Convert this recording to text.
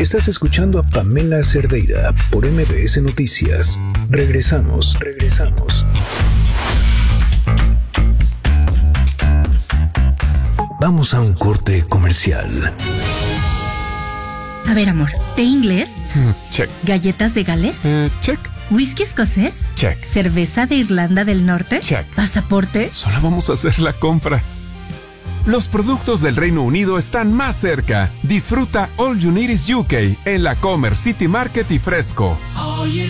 Estás escuchando a Pamela Cerdeira por MBS Noticias. Regresamos. Vamos a un corte comercial. A ver, amor, ¿té inglés? Check. ¿Galletas de Gales? Check. ¿Whisky escocés? Check. ¿Cerveza de Irlanda del Norte? Check. ¿Pasaporte? Solo vamos a hacer la compra. Los productos del Reino Unido están más cerca. Disfruta All You Need Is UK en la Comer City Market y Fresco.